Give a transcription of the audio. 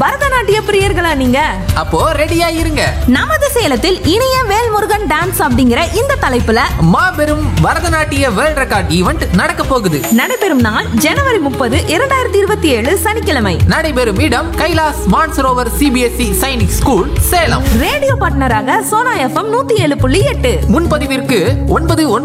பரதநாட்டிய பிரியர்களா நீங்க? அப்போ ரெடியா இருங்க. நமது சேலத்தில் இனிய வேல்முருகன் டான்ஸ் அப்படிங்கிற இந்த தலைப்புல மாபெரும் பரதநாட்டிய வேர்ல்ட் ரெக்கார்ட் ஈவென்ட் நடக்க போகுது. நடைபெறும் நாள் ஜனவரி 30, 2027 சனிக்கிழமை. நடைபெறும் இடம் Kailash Mansarovar CBSE Sainik school, Salem. Radio பார்ட்னராக சோனா FM 107.8. முன்பதிவிற்கு 9